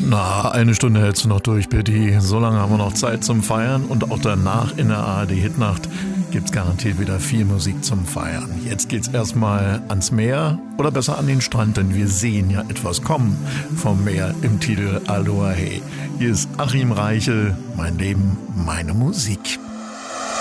Na, eine Stunde hältst du noch durch, Pitti. So lange haben wir noch Zeit zum Feiern und auch danach in der ARD-Hitnacht gibt's garantiet wieder viel Musik zum Feiern. Jetzt geht's erstmal ans Meer oder besser an den Strand, denn wir sehen ja etwas kommen vom Meer im Titel Aloha Hey. Hier ist Achim Reichel, mein Leben, meine Musik.